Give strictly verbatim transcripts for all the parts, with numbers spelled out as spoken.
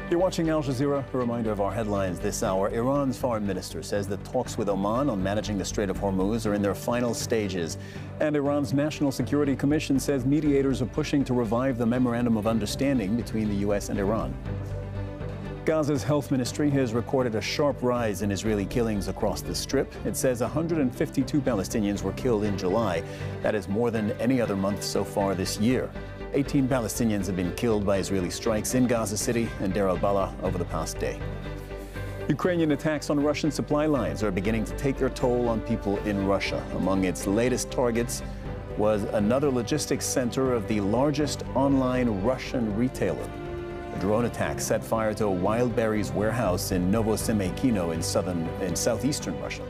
You're watching Al Jazeera. A reminder of our headlines this hour. Iran's foreign minister says that talks with Oman on managing the Strait of Hormuz are in their final stages. And Iran's National Security Commission says mediators are pushing to revive the memorandum of understanding between the U S and Iran. Gaza's health ministry has recorded a sharp rise in Israeli killings across the Strip. It says one hundred fifty-two Palestinians were killed in July. That is more than any other month so far this year. eighteen Palestinians have been killed by Israeli strikes in Gaza City and Deir al-Balah over the past day. Ukrainian attacks on Russian supply lines are beginning to take their toll on people in Russia. Among its latest targets was another logistics center of the largest online Russian retailer. A drone attack set fire to a Wild Berries warehouse in Novosemeykino in southern in southeastern Russia.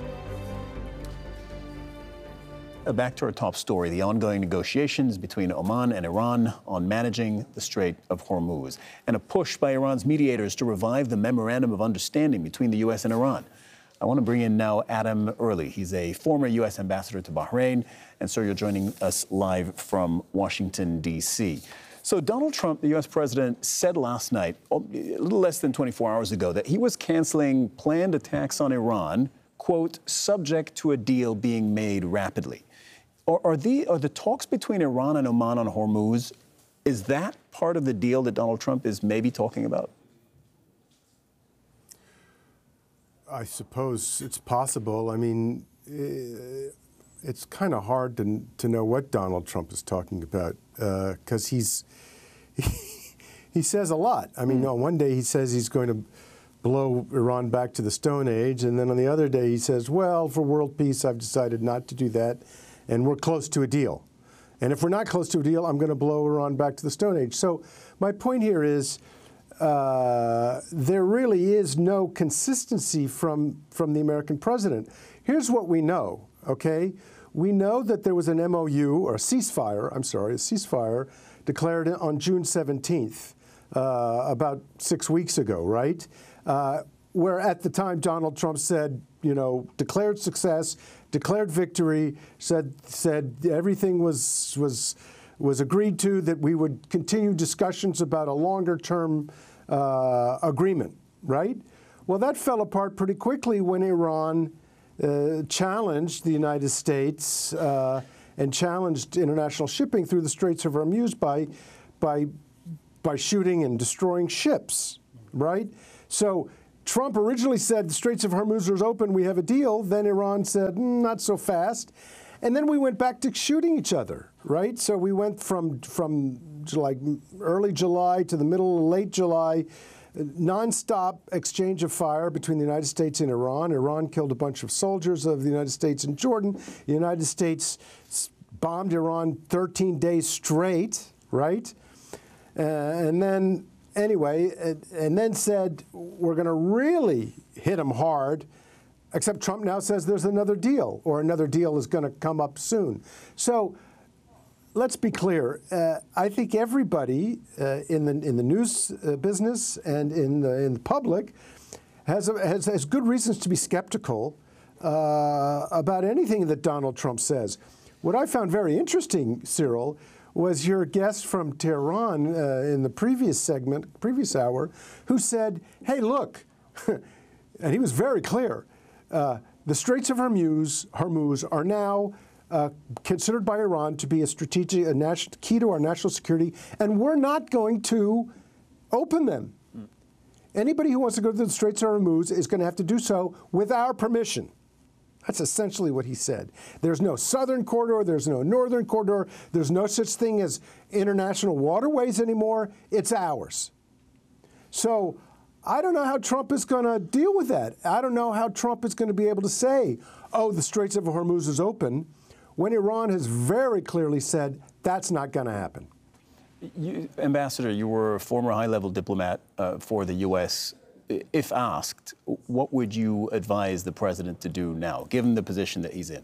Back to our top story, the ongoing negotiations between Oman and Iran on managing the Strait of Hormuz, and a push by Iran's mediators to revive the memorandum of understanding between the U S and Iran. I want to bring in now Adam Early. He's a former U S ambassador to Bahrain, and so you're joining us live from Washington, D C So Donald Trump, the U S president, said last night, a little less than twenty-four hours ago, that he was canceling planned attacks on Iran, quote, subject to a deal being made rapidly. Are, are, the, are the talks between Iran and Oman on Hormuz, is that part of the deal that Donald Trump is maybe talking about? I suppose it's possible. I mean, it's kind of hard to, to know what Donald Trump is talking about because uh, he's he, he says a lot. I mean, mm. on one day he says he's going to blow Iran back to the Stone Age, and then on the other day he says, well, for world peace, I've decided not to do that, and we're close to a deal. And if we're not close to a deal, I'm going to blow Iran back to the Stone Age. So my point here is uh, there really is no consistency from, from the American president. Here's what we know, okay? We know that there was an M O U, or a ceasefire, I'm sorry, a ceasefire declared on June seventeenth, uh, about six weeks ago, right? Uh, where at the time Donald Trump said, you know, declared success, declared victory, said said everything was was was agreed to, that we would continue discussions about a longer-term uh, agreement, right? Well, that fell apart pretty quickly when Iran uh, challenged the United States uh, and challenged international shipping through the Straits of Hormuz by by by shooting and destroying ships, right? So Trump originally said the Straits of Hormuz was open, we have a deal. Then Iran said, mm, not so fast. And then we went back to shooting each other, right? So we went from, from like early July to the middle, late July, nonstop exchange of fire between the United States and Iran. Iran killed a bunch of soldiers of the United States in Jordan. The United States bombed Iran thirteen days straight, right? Uh, and then Anyway, and, and then said, we're going to really hit them hard, except Trump now says there's another deal, or another deal is going to come up soon. So let's be clear. Uh, I think everybody uh, in the in the news uh, business and in the, in the public has, a, has, has good reasons to be skeptical uh, about anything that Donald Trump says. What I found very interesting, Cyril, was your guest from Tehran uh, in the previous segment, previous hour, who said, hey, look, and he was very clear, uh, the Straits of Hormuz, Hormuz are now uh, considered by Iran to be a strategic, a national, key to our national security, and we're not going to open them. Mm. Anybody who wants to go to the Straits of Hormuz is going to have to do so with our permission. That's essentially what he said. There's no southern corridor, there's no northern corridor, there's no such thing as international waterways anymore. It's ours. So I don't know how Trump is going to deal with that. I don't know how Trump is going to be able to say, oh, the Straits of Hormuz is open, when Iran has very clearly said that's not going to happen. You, Ambassador, you were a former high-level diplomat uh, for the U S If asked, what would you advise the president to do now, given the position that he's in?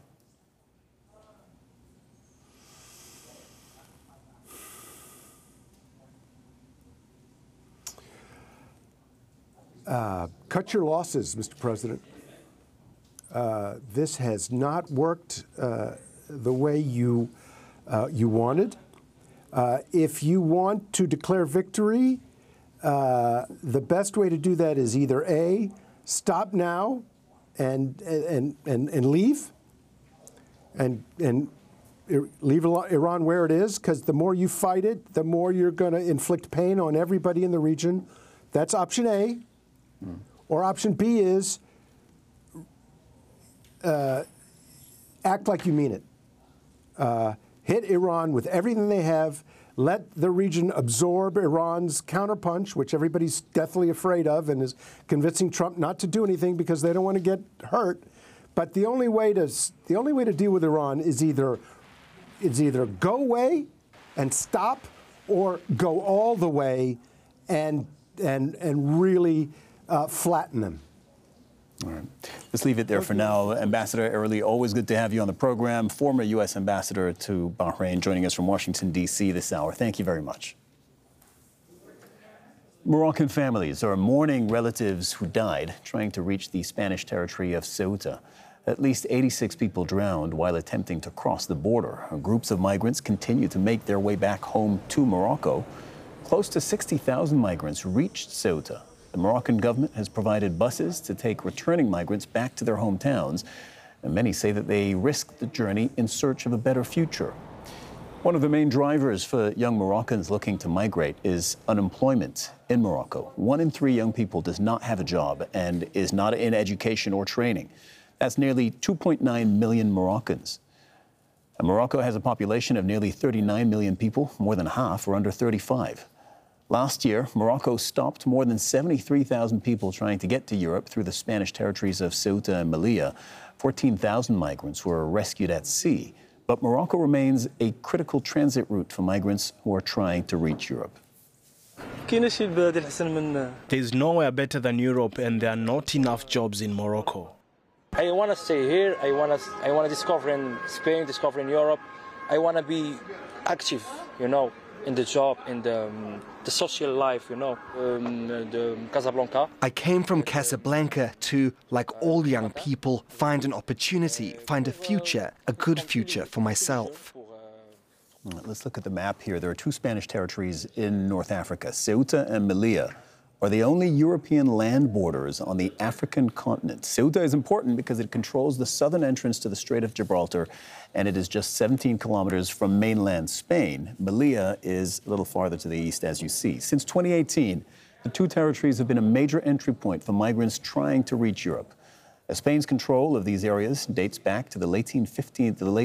Uh, cut your losses, Mister President. Uh, this has not worked uh, the way you uh, you wanted. Uh, if you want to declare victory, uh, the best way to do that is either A, stop now and, and, and, and leave, and, and leave Iran where it is, because the more you fight it, the more you're going to inflict pain on everybody in the region. That's option A. Mm. Or option B is uh, act like you mean it. Uh, hit Iran with everything they have. Let the region absorb Iran's counterpunch, which everybody's deathly afraid of and is convincing Trump not to do anything because they don't want to get hurt. But the only way to the only way to deal with Iran is either is either go away and stop, or go all the way and and and really uh, flatten them. All right. Let's leave it there for now. Ambassador Early, always good to have you on the program. Former U S ambassador to Bahrain, joining us from Washington, D C this hour. Thank you very much. Moroccan families are mourning relatives who died trying to reach the Spanish territory of Ceuta. At least eighty-six people drowned while attempting to cross the border. Groups of migrants continue to make their way back home to Morocco. Close to sixty thousand migrants reached Ceuta. The Moroccan government has provided buses to take returning migrants back to their hometowns, and many say that they risk the journey in search of a better future. One of the main drivers for young Moroccans looking to migrate is unemployment in Morocco. One in three young people does not have a job and is not in education or training. That's nearly two point nine million Moroccans. And Morocco has a population of nearly thirty-nine million people, more than half are under thirty-five. Last year, Morocco stopped more than seventy-three thousand people trying to get to Europe through the Spanish territories of Ceuta and Melilla. fourteen thousand migrants were rescued at sea. But Morocco remains a critical transit route for migrants who are trying to reach Europe. There's nowhere better than Europe, and there are not enough jobs in Morocco. I want to stay here. I want to I want to discover in Spain, discover in Europe. I want to be active, you know, in the job, in the, um, the social life, you know, um, the Casablanca. I came from Casablanca to, like all young people, find an opportunity, find a future, a good future for myself. Let's look at the map here. There are two Spanish territories in North Africa. Ceuta and Melilla are the only European land borders on the African continent. Ceuta is important because it controls the southern entrance to the Strait of Gibraltar, and it is just seventeen kilometers from mainland Spain. Melilla is a little farther to the east, as you see. Since twenty eighteen, the two territories have been a major entry point for migrants trying to reach Europe. Spain's control of these areas dates back to the late